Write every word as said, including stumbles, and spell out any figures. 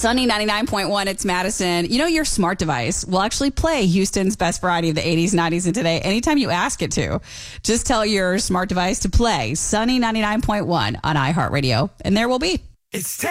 Sunny ninety-nine point one, it's Madison. You know, your smart device will actually play Houston's best variety of the eighties, nineties, and today anytime you ask it to. Just tell your smart device to play Sunny ninety-nine point one on iHeartRadio, and there will be. It's